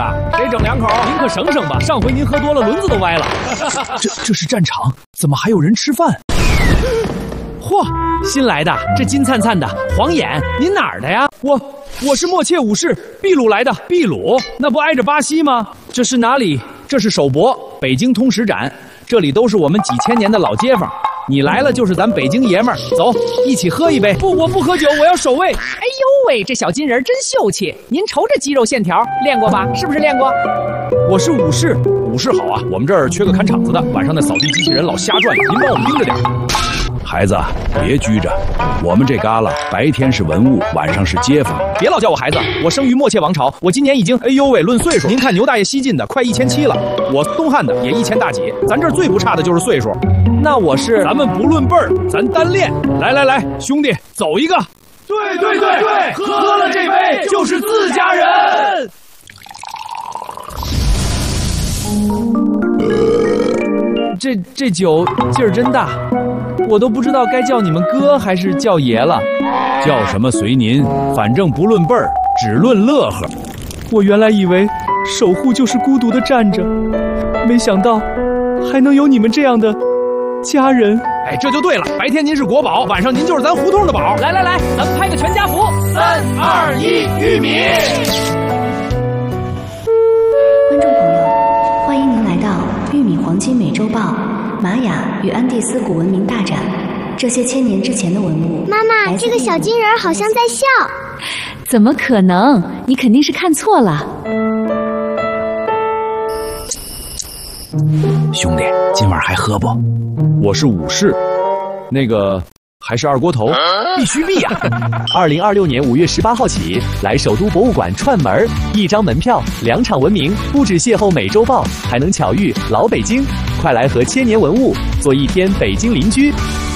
给整2口。您可省省吧，上回您喝多了，轮子都歪了。 这是战场，怎么还有人吃饭？ 嚯，新来的，这金灿灿的，黄眼，您哪儿的呀？我是默切武士，秘鲁来的。秘鲁，那不挨着巴西吗？这是哪里？这是首博，北京通史展，这里都是我们几千年的老街坊。你来了就是咱北京爷们儿，走，一起喝一杯。不，我不喝酒，我要守卫。 哎呦喂，这小金人真秀气！您瞅这肌肉线条，练过吧？是不是练过？ 我是武士，武士好啊！我们这儿缺个看场子的，晚上那扫地机器人老瞎转悠，您帮我们盯着点。 孩子，别拘着，我们这旮旯白天是文物，晚上是街坊。 别老叫我孩子，我生于默切王朝，我今年已经，哎呦喂，论岁数，您看牛大爷西晋的快1700了，我东汉的也1000大几，咱这儿最不差的就是岁数。那我是，咱们不论辈儿，咱单练。来，兄弟，走一个。对，喝了这杯就是自家人。这酒劲儿真大，我都不知道该叫你们哥还是叫爷了。 叫什么随您，反正不论辈儿，只论乐呵。 我原来以为守护就是孤独的站着，没想到还能有你们这样的家人。哎，这就对了，白天您是国宝，晚上您就是咱胡同的宝。来，咱们拍个全家福，3、2、1，玉米。 观众朋友，欢迎您来到玉米黄金美洲豹玛雅与安第斯古文明大展。这些1000年之前的文物。 妈妈，这个小金人好像在笑。 怎么可能？你肯定是看错了。 兄弟，今晚还喝不？ 我是武士，那个还是二锅头，必须必呀 ！2026年5月18号起，来首都博物馆串门，1张门票2场文明，不止邂逅美洲豹，还能巧遇老北京。快来和1000年文物做一天北京邻居。